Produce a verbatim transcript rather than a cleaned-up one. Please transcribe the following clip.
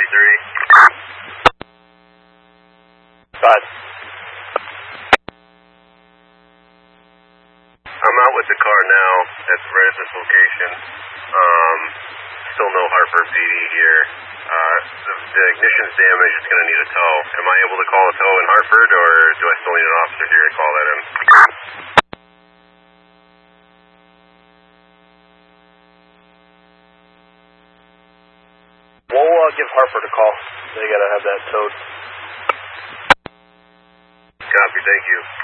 three. Five. I'm out with the car now at right at this location. Um, still no Harper P D here. Uh, the, the ignition's damaged. It's going to need a tow. Am I able to call a tow in Hartford, or do I still need an officer here to call that in? We'll uh, give Hartford a call. They got to have that towed. Copy. Thank you.